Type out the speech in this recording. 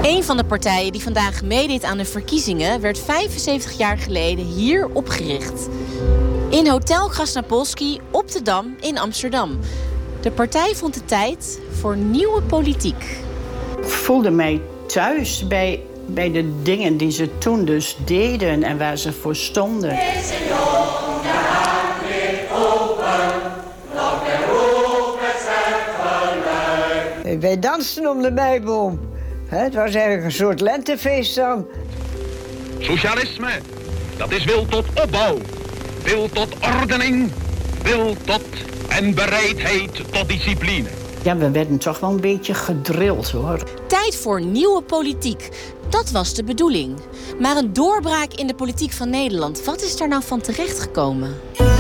Een van de partijen die vandaag meedeed aan de verkiezingen werd 75 jaar geleden hier opgericht. In Hotel Krasnapolski op de Dam in Amsterdam. De partij vond de tijd voor nieuwe politiek. Ik voelde mij thuis bij de dingen die ze toen dus deden en waar ze voor stonden. Wij dansten om de meiboom. Het was eigenlijk een soort lentefeest dan. Socialisme, dat is wil tot opbouw, wil tot ordening, wil tot en bereidheid tot discipline. Ja, we werden toch wel een beetje gedrild, hoor. Tijd voor nieuwe politiek. Dat was de bedoeling. Maar een doorbraak in de politiek van Nederland, wat is daar nou van terechtgekomen?